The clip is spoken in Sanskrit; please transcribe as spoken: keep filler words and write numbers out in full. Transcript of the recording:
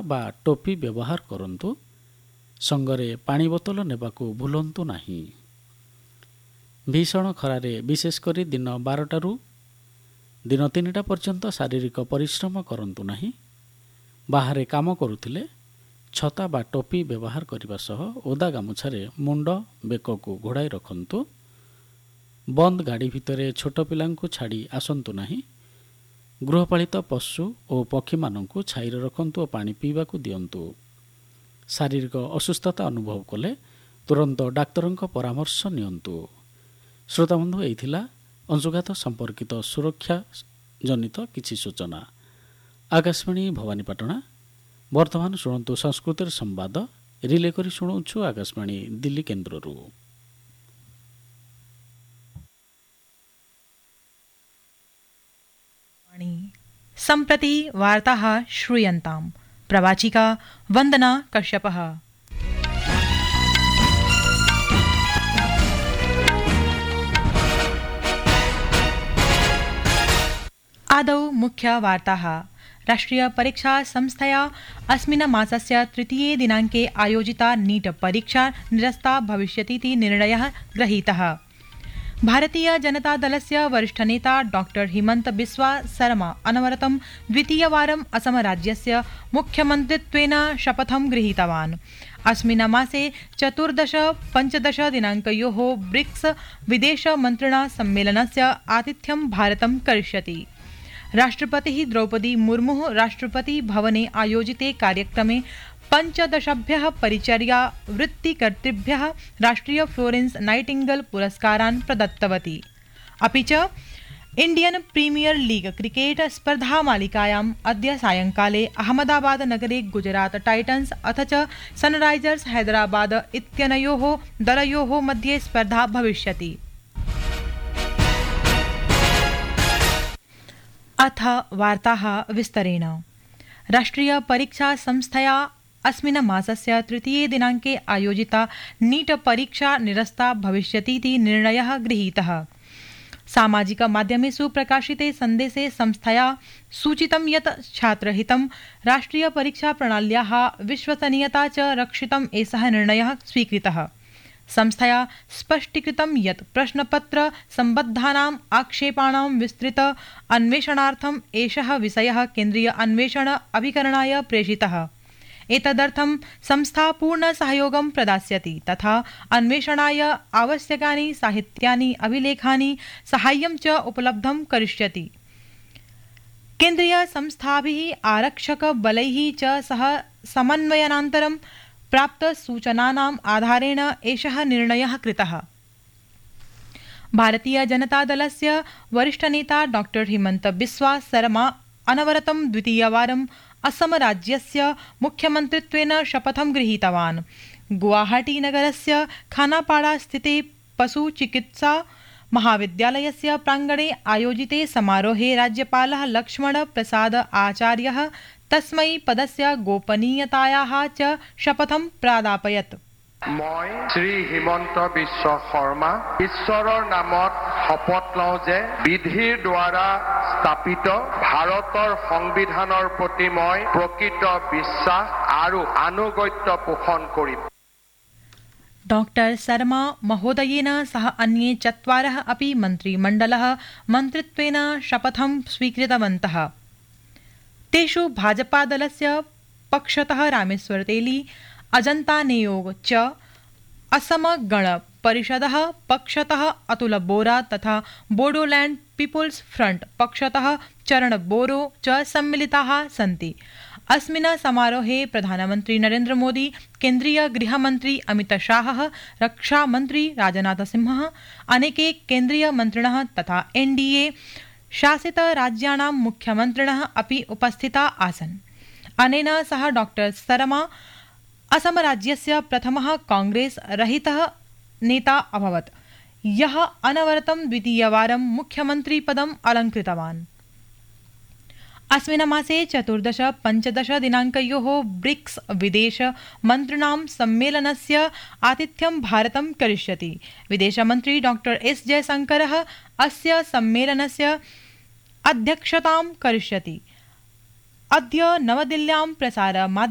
ବା ଟୋପି ବ୍ୟବହାର କରନ୍ତୁ। ସଙ୍ଗରେ ପାଣି ବୋତଲ ନେବାକୁ ଭୁଲନ୍ତୁ ନାହିଁ। ଭୀଷଣ ଖରାରେ ବିଶେଷ କରି ଦିନ ବାରଟାରୁ ଦିନ ତିନିଟା ପର୍ଯ୍ୟନ୍ତ ଶାରୀରିକ ପରିଶ୍ରମ କରନ୍ତୁ ନାହିଁ। ବାହାରେ କାମ କରୁଥିଲେ ଛତା ବା ଟୋପି ବ୍ୟବହାର କରିବା ସହ ଓଦା ଗାମୁଛାରେ ମୁଣ୍ଡ ବେକକୁ ଘୋଡ଼ାଇ ରଖନ୍ତୁ। ବନ୍ଦ ଗାଡ଼ି ଭିତରେ ଛୋଟ ପିଲାଙ୍କୁ ଛାଡ଼ି ଆସନ୍ତୁ ନାହିଁ। ଗୃହପାଳିତ ପଶୁ ଓ ପକ୍ଷୀମାନଙ୍କୁ ଛାଇରେ ରଖନ୍ତୁ ଓ ପାଣି ପିଇବାକୁ ଦିଅନ୍ତୁ। ଶାରୀରିକ ଅସୁସ୍ଥତା ଅନୁଭବ କଲେ ତୁରନ୍ତ ଡାକ୍ତରଙ୍କ ପରାମର୍ଶ ନିଅନ୍ତୁ। ଶ୍ରୋତାବନ୍ଧୁ, ଏହି ଥିଲା ଅଂଶୁଘାତ ସମ୍ପର୍କିତ ସୁରକ୍ଷା ଜନିତ କିଛି ସୂଚନା। ଆକାଶବାଣୀ ଭବାନୀପାଟଣା। ବର୍ତ୍ତମାନ ଶୁଣନ୍ତୁ ସଂସ୍କୃତିର ସମ୍ବାଦ। ରିଲେ କରି ଶୁଣାଉଛୁ ଆକାଶବାଣୀ ଦିଲ୍ଲୀ କେନ୍ଦ୍ରରୁ। सम्प्रति वार्ताः श्रूयन्ताम्। प्रवाचिका वन्दना कश्यपः। आदौ मुख्यवार्ताः। राष्ट्रिय परीक्षा संस्थया अस्मिन् मासस्य तृतीये दिनाङ्के आयोजिता नीट परीक्षा निरस्ता भविष्यतीति निर्णयः गृहीतः। भारतीय जनता दलस्य वरिष्ठनेता डॉक्टर हिमंत बिस्वा सरमा अनवरतं द्वितीयवारम् असमराज्यस्य मुख्यमन्त्रित्वेन शपथं गृहीतवान्। अस्मिन् मासे चतुर्दश पञ्चदश दिनाङ्कयोः ब्रिक्स विदेशमन्त्रिणा सम्मेलनस्य आतिथ्यं भारतं करिष्यति। राष्ट्रपतिः द्रौपदी मुर्मुः राष्ट्रपति भवने आयोजिते कार्यक्रमे पञ्चदशभ्यः परिचर्या वृत्तिकर्तृभ्यः राष्ट्रिय फ्लोरेन्स नाइटिंगेल पुरस्कारान् प्रदत्तवती। अपि च इंडियन प्रीमियर लीग क्रिकेट स्पर्धामालिकायाम् अद्य सायंकाले अहमदाबाद नगरे गुजरात टाइटन्स अथ च सनराइजर्स हैदराबाद इत्यनयोः दलयोः मध्ये स्पर्धा भविष्यति। अथ वार्ताः विस्तरेण। राष्ट्रिय परीक्षा संस्थया अस्मिन् मासस्य तृतीये दिनाङ्के आयोजिता नीट परीक्षा निरस्ता भविष्यतीति निर्णयः गृहीतः। सामाजिक माध्यमेषु प्रकाशिते सन्देशे संस्थया सूचितं यत् छात्रहितं राष्ट्रिय परीक्षा प्रणाल्याः विश्वसनीयता च रक्षितम् एषः निर्णयः स्वीकृतः। संस्थया स्पष्टीकृतं यत् प्रश्नपत्र सम्बद्धानाम् आक्षेपाणां विस्तृत अन्वेषणार्थम् एषः विषयः केन्द्रीय अन्वेषण अभिकरणाय प्रेषितः। एतदर्थं संस्था पूर्ण सहयोगं प्रदास्यति तथा अन्वेषणाय आवश्यकानि साहित्यानि अभिलेखानि साहाय्यं च उपलब्धं करिष्यति। केन्द्रीय संस्थाभिः आरक्षक बलैः च सह समन्वयनान्तरं प्राप्त सूचनानाम् आधारेण एषः निर्णयः कृतः। भारतीय जनता दलस्य वरिष्ठनेता डॉक्टर हिमंत बिस्वा सरमा अनवरतं द्वितीयवारम् असम राज्यस्य मुख्यमन्त्रित्वेन शपथं गृहीतवान्। गुवाहाटी नगरस्य खानापाड़ा स्थिते पशुचिकित्सा महाविद्यालयस्य प्राङ्गणे आयोजिते समारोहे राज्यपालः लक्ष्मण प्रसाद आचार्यः तस्मै पदस्य गोपनीयतायाः च शपथं प्रादापयत्। মই শ্ৰী হিমন্ত বিশ্ব শৰ্মা ঈশ্বৰৰ নামত শপত লওঁ যে বিধিৰ দ্বাৰা স্থাপিত ভাৰতৰ সংবিধানৰ প্ৰতি মই প্ৰকৃত বিশ্বাস আৰু আনুগত্য পোষণ কৰিম। डॉक्टर शर्मा महोदयेन सह अन्ये चत्वारः अपि मन्त्रिमण्डलः मन्त्रित्वेन शपथं स्वीकृतवन्तः। तेषु भाजपादलस्य पक्षतः रामेश्वर तेली, अजंता नेयोग च, असम गण परिषदः पक्षतः अतुल बोरा तथा बोडोलैंड पीपुल्स फ्रंट पक्षतः चरण बोरो च सम्मिलिताः सन्ति। अस्मिन् समारोहे प्रधानमन्त्री नरेन्द्र मोदी, केन्द्रीय गृहमन्त्री अमित शाहः, रक्षामन्त्री राजनाथ सिंहः, अनेके केन्द्रीय मन्त्रिणः तथा एनडीए शासित राज्याणां मुख्यमन्त्रिणः अपि उपस्थिता आसन्। अनेन सह डॉक्टर शर्मा असम राज्यस्य प्रथमः कांग्रेस रहितः नेता अभवत्, यः अनवरतं द्वितीयवारं मुख्यमन्त्रिपदम् अलङ्कृतवान्। अस्मिन् मासे चतुर्दश पञ्चदश दिनाङ्कयोः ब्रिक्स विदेश मन्त्रिणां सम्मेलनस्य आतिथ्यं भारतं करिष्यति। विदेशमन्त्री डॉक्टर एस जयशंकरः अस्य सम्मेलनस्य अध्यक्षतां करिष्यति। अद्य नवदिल्ल्यां प्रसार